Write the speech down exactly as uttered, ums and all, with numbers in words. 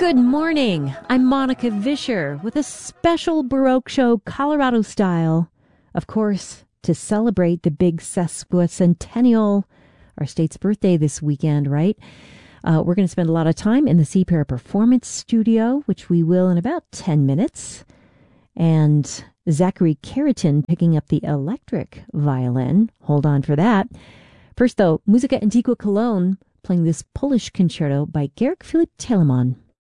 Good morning. I'm Monica Vischer with a special Baroque show, Colorado style. Of course, to celebrate the big sesquicentennial, our state's birthday this weekend, right? Uh, we're going to spend a lot of time in the C P R Performance Studio, which we will in about ten minutes. And Zachary Keratin picking up the electric violin. Hold on for that. First, though, Musica Antiqua Cologne playing this Polish concerto by Georg Philipp Telemann.